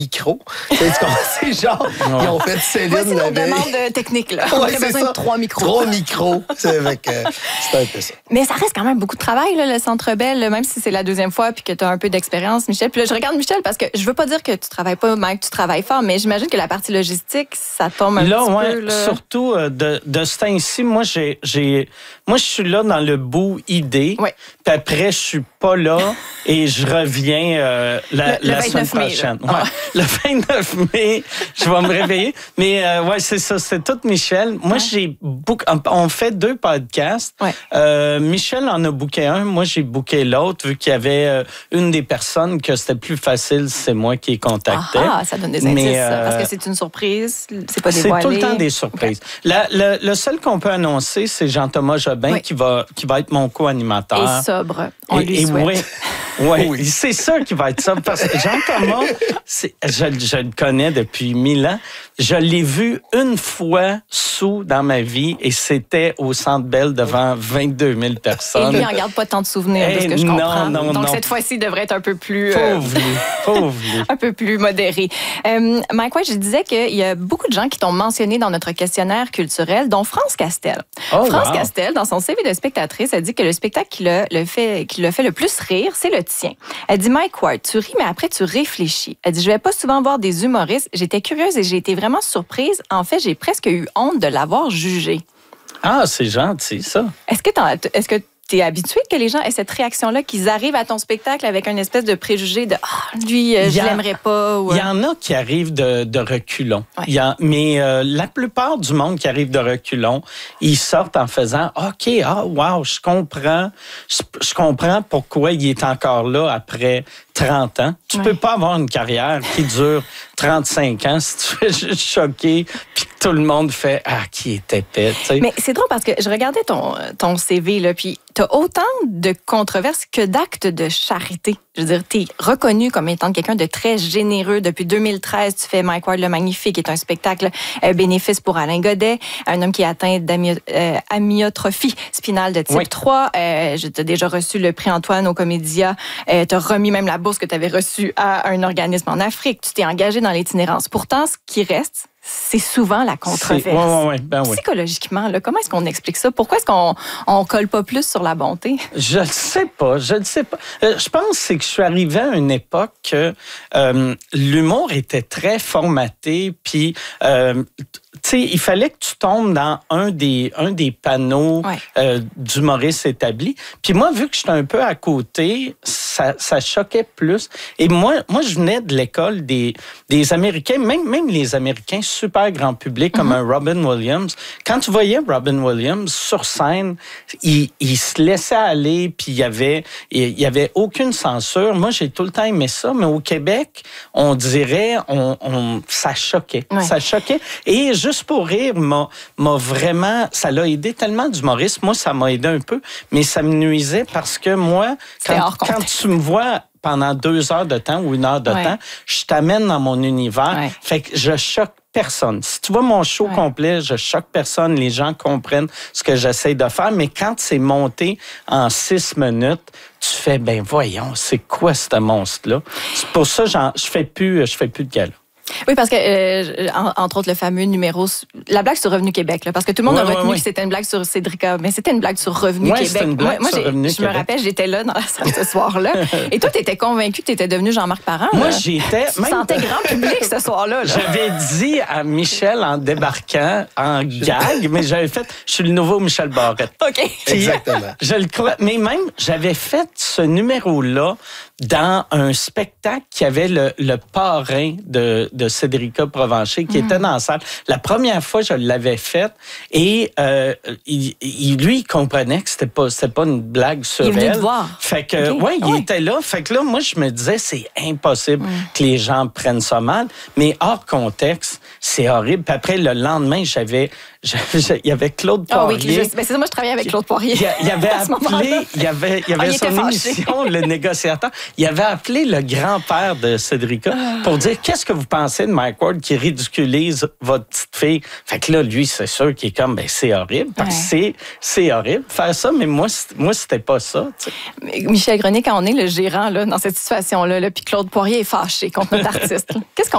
micros. C'est genre, ils ont fait Céline. Voici nos demandes techniques. Là. On a besoin de 3 micros. 3 micros. C'est un peu ça. Mais ça reste quand même beaucoup de travail, là, le Centre Bell, même si c'est la 2e fois puis que tu as un peu d'expérience, Michel. Puis là, je regarde Michel parce que je veux pas dire que tu travailles pas, Mike, tu travailles fort, mais j'imagine que la partie logistique, ça tombe un petit peu. Là, surtout de ce temps-ci, moi, je suis là dans le bout idée. Ouais. Puis après, je suis pas là et je reviens la semaine prochaine. Le 29 mai, je vais me réveiller. Mais c'est ça, c'est tout Michel. Moi, on fait 2 podcasts. Ouais. Michel en a booké un, moi j'ai booké l'autre, vu qu'il y avait une des personnes que c'était plus facile, c'est moi qui contactais. Ah, ça donne des indices, parce que c'est une surprise, c'est pas dévoilé. C'est tout le temps des surprises. Okay. Le seul qu'on peut annoncer, c'est Jean-Thomas Jobin qui va être mon co-animateur. Et sobre, on lui souhaite. Oui, c'est ça qui va être ça. Parce que Jean-Thomas, je le connais depuis 1000 ans. Je l'ai vu une fois sous dans ma vie et c'était au Centre Bell devant 22 000 personnes. Et lui, il n'en garde pas tant de souvenirs de ce que je comprends. Donc, cette fois-ci, il devrait être un peu plus... Pauvre. Un peu plus modéré. Mike White, je disais qu'il y a beaucoup de gens qui t'ont mentionné dans notre questionnaire culturel, dont France Castel. France Castel, dans son CV de spectatrice, a dit que le spectacle qui l'a fait le plus rire, c'est le tien. Elle dit, Mike Ward, tu ris, mais après, tu réfléchis. Elle dit, je vais pas souvent voir des humoristes. J'étais curieuse et j'ai été vraiment surprise. En fait, j'ai presque eu honte de l'avoir jugé. Ah, c'est gentil, ça. Est-ce que tu es habitué que les gens aient cette réaction-là, qu'ils arrivent à ton spectacle avec une espèce de préjugé de « Ah, lui, je l'aimerais pas ». Il y en a qui arrivent de reculons. Ouais. Mais la plupart du monde qui arrive de reculons, ils sortent en faisant « OK, wow, je comprends. Je comprends pourquoi il est encore là après 30 ans. Tu peux pas avoir une carrière qui dure 35 ans si tu fais juste choquer puis que tout le monde fait « Ah, qui est épais ». Mais c'est drôle parce que je regardais ton CV, là, puis tu as autant de controverses que d'actes de charité. Je veux dire, tu es reconnu comme étant quelqu'un de très généreux. Depuis 2013, tu fais Mike Ward le Magnifique, qui est un spectacle bénéfice pour Alain Godet, un homme qui est atteint d'amyotrophie spinale de type 3. Je t'ai déjà reçu le prix Antoine au Comédia. Tu as remis même la bourse que tu avais reçue à un organisme en Afrique. Tu t'es engagé dans l'itinérance. Pourtant, ce qui reste, c'est souvent la controverse. Psychologiquement, là, comment est-ce qu'on explique ça? Pourquoi est-ce qu'on colle pas plus sur la bonté? Je ne sais pas. Je pense que je suis arrivé à une époque que l'humour était très formaté, puis il fallait que tu tombes dans un des panneaux d'humoristes établis. Puis moi, vu que j'étais un peu à côté, ça choquait plus. Et moi, je venais de l'école des Américains, même les Américains super grand public, comme un Robin Williams. Quand tu voyais Robin Williams sur scène, il se laissait aller, puis il y avait aucune censure. Moi, j'ai tout le temps aimé ça, mais au Québec, on dirait, ça choquait. Ouais. Ça choquait. Et juste pour rire, vraiment, ça l'a aidé tellement d'humoristes. Moi, ça m'a aidé un peu, mais ça me nuisait parce que moi, quand tu me vois pendant 2 heures de temps ou 1 heure de temps, je t'amène dans mon univers. Ouais. Fait que je choque personne. Si tu vois mon show complet, je choque personne. Les gens comprennent ce que j'essaie de faire. Mais quand c'est monté en 6 minutes, tu fais, ben voyons, c'est quoi ce monstre-là? C'est pour ça que je fais plus de gala. Oui, parce que, entre autres, le fameux numéro... La blague sur Revenu Québec, là, parce que tout le monde a retenu que c'était une blague sur Cédrica, mais c'était une blague sur Revenu Québec. C'était une blague sur Revenu Québec. Je me rappelle, j'étais là dans la salle ce soir-là. Et toi, tu étais convaincu que tu étais devenu Jean-Marc Parent. Moi, là. j'étais... Tu sentais grand public ce soir-là. Là. J'avais dit à Michel en débarquant, en gag, mais j'avais fait... Je suis le nouveau Michel Barrette. OK. Exactement. Je le crois. Mais même, j'avais fait ce numéro-là dans un spectacle qui avait le parrain de Cédrica Provencher qui était dans la salle. La première fois, je l'avais fait et il comprenait que c'était pas une blague sur elle. Il est venu te voir. Fait que, il était là. Fait que là, moi, je me disais, c'est impossible que les gens prennent ça mal. Mais hors contexte, c'est horrible. Puis après, le lendemain, il y avait Claude Poirier. C'est ça, moi, je travaillais avec Claude Poirier. Il avait appelé, il y avait son émission, Le Négociateur. Il avait appelé le grand-père de Cédrica pour dire qu'est-ce que vous pensez de Mike Ward qui ridiculise votre petite fille. Fait que là, lui, c'est sûr qu'il est comme, c'est horrible. Parce que c'est horrible de faire ça, mais moi c'était pas ça. T'sais. Michel Grenier, quand on est le gérant là, dans cette situation-là, puis Claude Poirier est fâché contre notre artiste, qu'est-ce qu'on